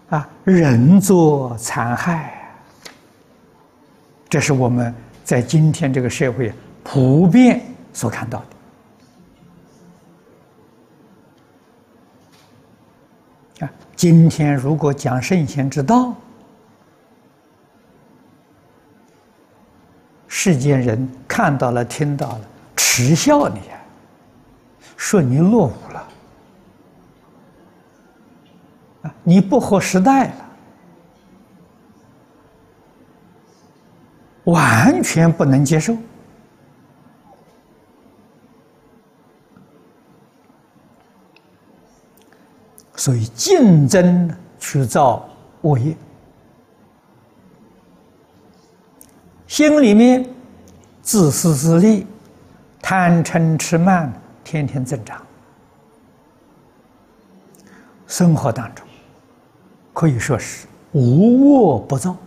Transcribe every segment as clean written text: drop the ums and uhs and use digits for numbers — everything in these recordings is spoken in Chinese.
人作残害，这是我们在今天这个社会普遍所看到的。今天如果讲圣贤之道，世间人看到了、听到了，耻笑你，说你落伍了，你不合时代了，完全不能接受。所以竞争去造恶业，心里面自私自利、贪嗔痴慢天天增长，生活当中可以说是无恶不造，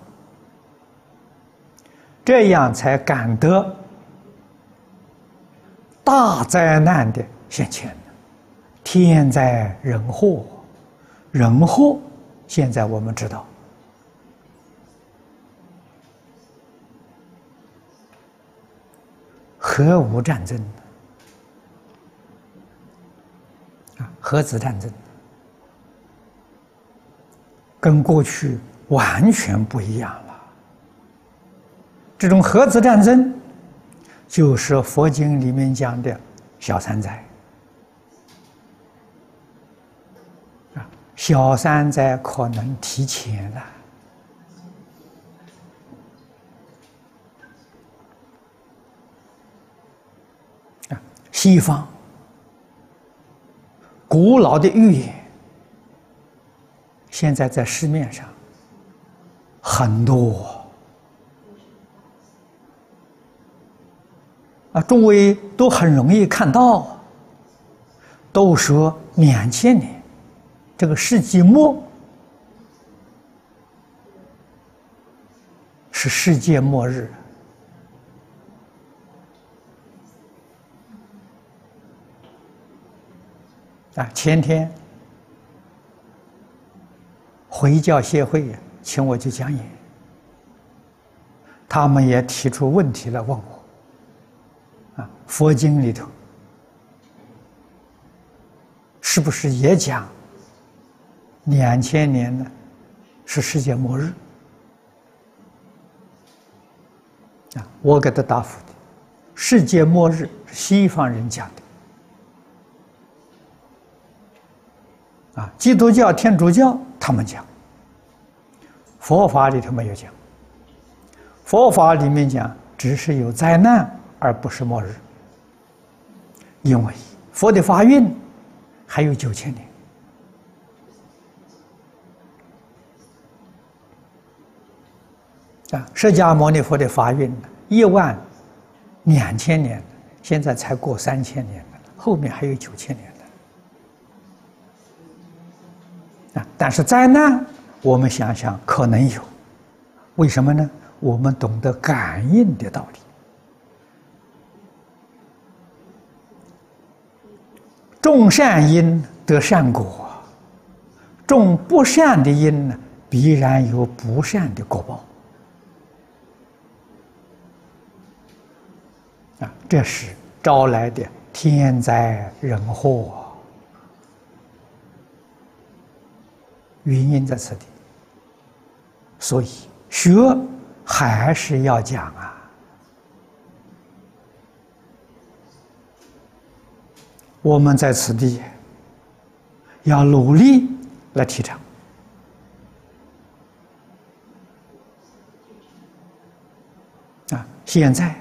这样才感得大灾难的现前。天灾人祸，人祸现在我们知道，核武战争核子战争跟过去完全不一样了。这种核子战争就是佛经里面讲的小三灾。小三灾可能提前了。西方古老的预言，现在在市面上很多诸位都很容易看到，都说2000年这个世纪末是世界末日。前天回教协会请我去讲演，他们也提出问题来问我，佛经里头是不是也讲2000年呢是世界末日？我给他答复的，世界末日是西方人讲的，基督教、天主教他们讲，佛法里头没有讲。佛法里面讲只是有灾难，而不是末日，因为佛的法运还有9000年。释迦牟尼佛的法运12000年，现在才过3000年了，后面还有9000年的。但是灾难，我们想想可能有，为什么呢？我们懂得感应的道理。种善因得善果，种不善的因呢，必然有不善的果报。这是招来的天灾人祸，原因在此地。所以学还是要讲我们在此地要努力来提倡。现在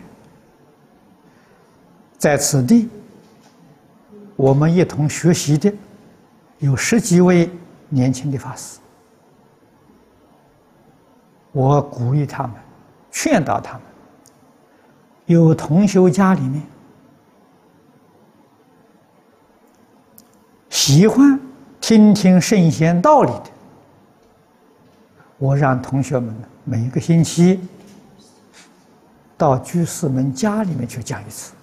在此地，我们一同学习的有10几位年轻的法师，我鼓励他们，劝导他们，有同修家里面喜欢听听圣贤道理的，我让同学们每一个星期到居士们家里面去讲一次。